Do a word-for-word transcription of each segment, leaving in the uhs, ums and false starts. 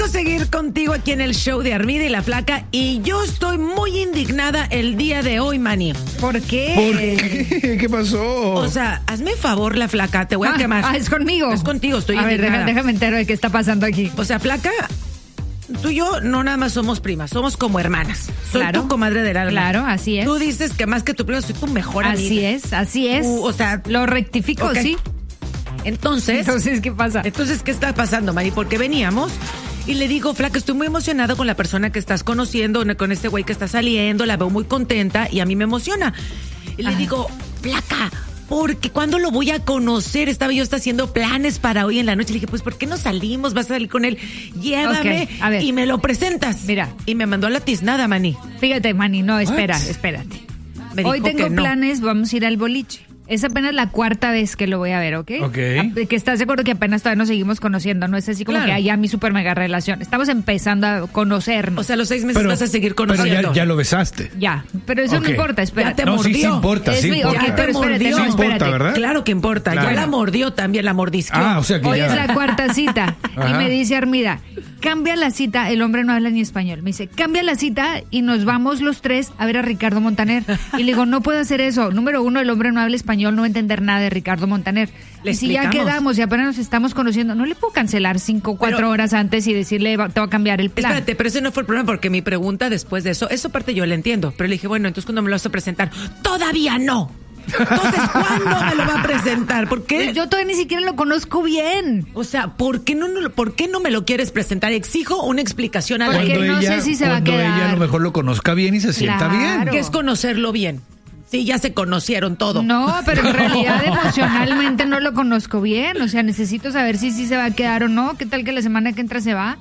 Queremos seguir contigo aquí en el show de Armida y la Flaca y yo estoy muy indignada el día de hoy, Manny. ¿Por qué? ¿Por qué? ¿Qué pasó? O sea, hazme favor, la Flaca, te voy a ah, quemar. Ah, es conmigo. Es contigo, estoy a indignada. A ver, déjame, déjame entero de qué está pasando aquí. O sea, Flaca, tú y yo no nada más somos primas, somos como hermanas. Soy claro, tu comadre del alma. Claro, así es. Tú dices que más que tu prima soy tu mejor amiga. Así es, así es. Uh, o sea, lo rectifico, okay. sí. Entonces, Entonces, ¿qué pasa? Entonces, ¿qué está pasando, Mari? Porque veníamos y le digo, Flaca, estoy muy emocionado con la persona que estás conociendo, con este güey que está saliendo, la veo muy contenta y a mí me emociona. Y le Ajá. digo, Flaca, porque ¿cuándo lo voy a conocer? Estaba yo está haciendo planes para hoy en la noche. Le dije, pues, ¿por qué no salimos? Vas a salir con él. Llévame okay, a ver. y me lo presentas. Mira. Y me mandó a la tiznada, Mani. Fíjate, Mani, no, espera, What? espérate. Me Hoy tengo no. planes, vamos a ir al boliche. Es apenas la cuarta vez que lo voy a ver, ¿ok? Ok. Que estás de acuerdo que apenas todavía nos seguimos conociendo, no es así como claro. que haya mi super mega relación. Estamos empezando a conocernos. O sea, los seis meses pero, vas a seguir conociendo. Pero ya, ya lo besaste. Ya, pero eso okay. no importa, espérate. Ya te no, mordió. sí, sí importa, es sí mi, importa. Okay, pero espérate, mordió. no, sí espérate. importa, ¿verdad? Claro que importa, claro. Ya la mordió también, la mordisqueó. Ah, o sea que Hoy ya. es la cuarta cita y me dice Armida, cambia la cita, el hombre no habla ni español. Me dice, cambia la cita y nos vamos los tres a ver a Ricardo Montaner. Y le digo, no puedo hacer eso. Número uno, el hombre no habla español, no va a entender nada de Ricardo Montaner. Le y si ya quedamos y apenas nos estamos conociendo, no le puedo cancelar cinco o cuatro pero, horas antes y decirle, te va a cambiar el plan. Espérate, pero ese no fue el problema porque mi pregunta después de eso, esa parte yo la entiendo. Pero le dije, bueno, entonces ¿cuándo me lo vas a presentar? ¡Todavía no! Entonces, ¿cuándo me lo va a presentar? ¿Por qué? Yo todavía ni siquiera lo conozco bien. O sea, ¿por qué no, ¿por qué no me lo quieres presentar? Exijo una explicación a la Porque gente. no sé si se va a quedar. Cuando ella a lo mejor lo conozca bien y se sienta claro. bien. ¿Qué es conocerlo bien? Sí, ya se conocieron todo. No, pero en realidad emocionalmente no lo conozco bien. O sea, necesito saber si sí se va a quedar o no. ¿Qué tal que la semana que entra se va?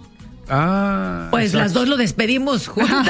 Ah, pues exacto. Las dos lo despedimos juntas.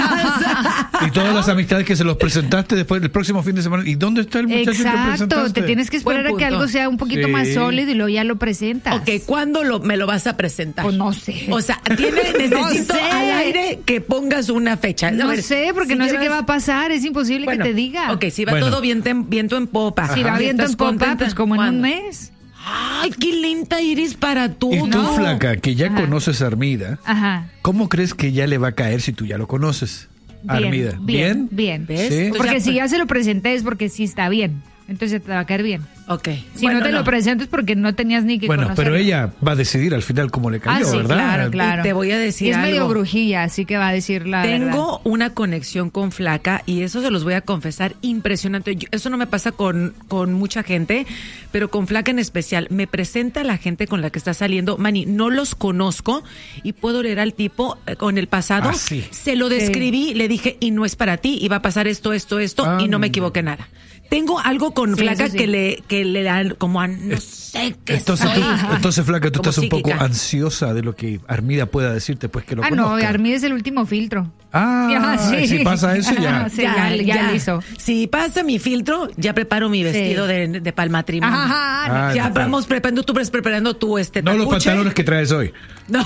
Y todas las amistades que se los presentaste después del próximo fin de semana. ¿Y dónde está el muchacho exacto, que presentaste? Exacto, te tienes que esperar a que algo sea un poquito sí. más sólido y luego ya lo presentas. Ok, ¿cuándo lo, me lo vas a presentar? Pues no sé. O sea, tiene, necesito no sé. al aire que pongas una fecha. No ver, sé, porque si no llevas... sé qué va a pasar, es imposible bueno, que te diga. Ok, si va bueno. todo viento en, viento en popa. Si va viento en popa, contenta? Pues como en ¿cuándo? Un mes. Ay, qué lenta eres para todo. Y tú, no. Flaca, que ya Ajá. conoces a Armida, Ajá. ¿cómo crees que ya le va a caer si tú ya lo conoces? Bien, Armida. Bien, bien. ¿Ves? ¿Sí? Porque ya, si ya se lo presenté es porque sí está bien. Entonces te va a caer bien. Ok. Si bueno, no te no. lo presento es porque no tenías ni que bueno, conocerlo. Pero ella va a decidir al final cómo le cayó, ah, sí, ¿verdad? Claro, claro. Y te voy a decir y es algo. medio brujilla, así que va a decir la Tengo verdad. una conexión con Flaca y eso se los voy a confesar impresionante. Yo, eso no me pasa con, con mucha gente, pero con Flaca en especial. Me presenta a la gente con la que está saliendo. Mani, no los conozco y puedo leer al tipo eh, con el pasado. Ah, sí. Se lo describí, sí. le dije, y no es para ti, y va a pasar esto, esto, esto, ah, y no me equivoqué nada. Tengo algo con sí, Flaca sí. que le que le dan como a, no sé qué entonces, soy. Tú, entonces Flaca, tú como estás psíquica. Un poco ansiosa de lo que Armida pueda decirte, pues que lo ah, conozca. no, Armida es el último filtro. Ah, ya, sí. Si pasa eso ya. sí, ya, ya, ya, ya hizo. Si pasa mi filtro, ya preparo mi vestido sí. de, de para el matrimonio. Ajá, ah, ya vamos preparando, tú preparando tú este No tacuche. Los pantalones que traes hoy. No.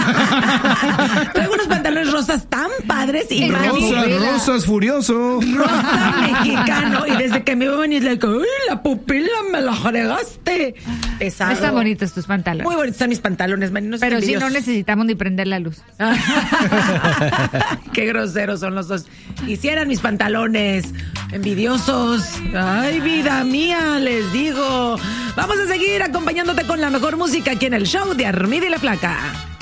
Traigo unos pantalones rosas tan padres y rosas, rosas furioso. Rosa mexicano. Y desde que me iba a venir, like, uy, la pupila me la fregaste. Pesado. Están bonitos tus pantalones. Muy bonitos están mis pantalones, man. No pero sí no necesitamos ni prender la luz. Qué groseros son los dos. Quisieran mis pantalones. Envidiosos. Ay, vida mía, les digo. Vamos a seguir acompañándote con la mejor música aquí en el show de Armida y la Flaca.